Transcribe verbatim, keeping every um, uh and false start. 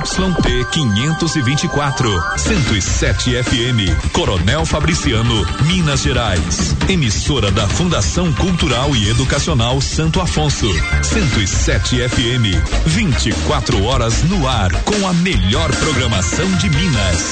T quinhentos e vinte e quatro, cento e sete F M, Coronel Fabriciano, Minas Gerais. Emissora da Fundação Cultural e Educacional Santo Afonso. cento e sete F M, vinte e quatro horas no ar com a melhor programação de Minas.